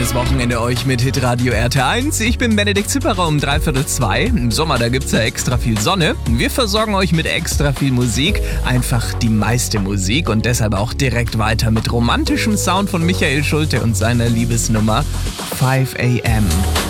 schönes Wochenende euch mit Hitradio RT1. Ich bin Benedikt Zipperer um 1:45. Im Sommer, da gibt's ja extra viel Sonne. Wir versorgen euch mit extra viel Musik, einfach die meiste Musik und deshalb auch direkt weiter mit romantischem Sound von Michael Schulte und seiner Liebesnummer 5 AM.